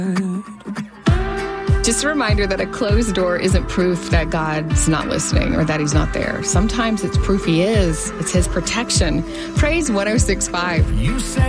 Just a reminder that a closed door isn't proof that God's not listening or that he's not there. Sometimes it's proof he is. It's his protection. Praise 106.5. You said